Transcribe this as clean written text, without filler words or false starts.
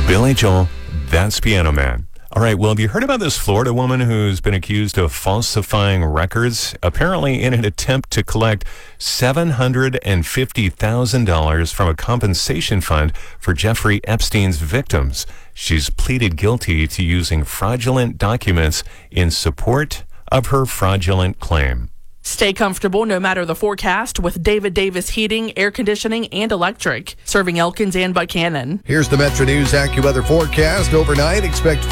Billy Joel, that's Piano Man. All right, well, have you heard about this Florida woman who's been accused of falsifying records? Apparently in an attempt to collect $750,000 from a compensation fund for Jeffrey Epstein's victims. She's pleaded guilty to using fraudulent documents in support of her fraudulent claim. Stay comfortable no matter the forecast with David Davis Heating, Air Conditioning, and Electric, serving Elkins and Buchanan. Here's the Metro News AccuWeather forecast. Overnight, expect